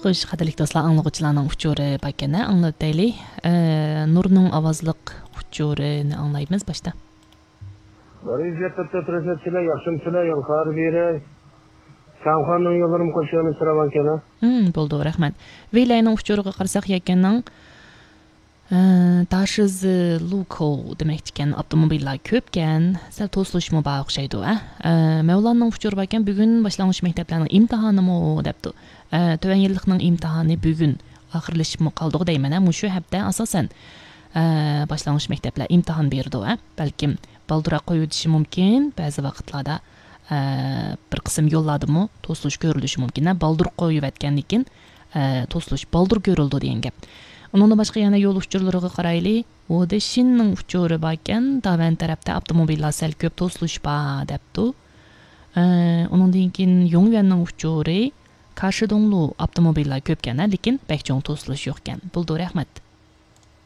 Xo'sh, qadrli do'stlar, anglag'uvchilarning uchuri bakana anglatayli. Nurning ovozliq uchurini anglaymiz boshda. Rijetda prezidentlar yaxshimchilar yolqar beri. Samxonning yo'llarim qo'shini siravan kana. Bo'ldi, rahmat. Velayning uchuriga qarasak ekanning dashiz local demak ekan avtomobillar ko'pkan, sal to'silishmi bor o'xshaydi, Mavlonning uchuri ekan bugun boshlang'ich maktablarning imtihonimi debdi. To'van yillikning imtihoni bugun oxirlashib qoldi deyman, shu hafta asosan boshlang'ich maktablar imtihon berdi, balkim baldiroq qo'yishi mumkin, ba'zi vaqtlarda bir qism yo'lladimi to'silish ko'rilishi mumkin. Baldir qo'yayotgandan keyin to'silish baldir ko'rildi degan gap. Undan boshqa yana yo'l uchurlariga qaraylik. O'da Shinning uchuri bor ekan, Davan tarafda avtomobillar sal ko'p to'silish bor debdi. Undan keyin Yongyanning uchuri Qarshidonglu avtomobillar ko'pkan, lekin bakchong to'silish yo'q ekan. Bo'ldi, rahmat.